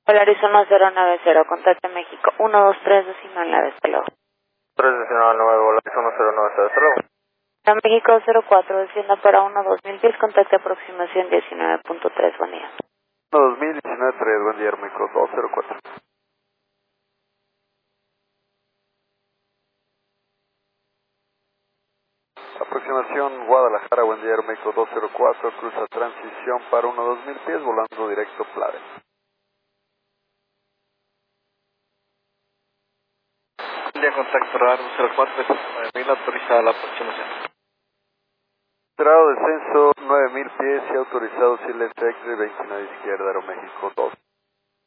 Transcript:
Polaris 1090, contacto México 123 decimal 9, hasta luego. 3 decimal 9, Polaris 1090, hasta luego. A México 04, descienda para 12010, contacto aproximación 19.3, buen día. 2019-3, buen día, México 204. Aproximación Guadalajara, buen día, México 204, cruza transición para 1-2000 pies, volando directo Plave. Buen día, contacto radar 204, 9000, autorizada la aproximación. Esperado descenso 9000 pies y autorizado Silent Exit 29 izquierda, Aeroméxico 2.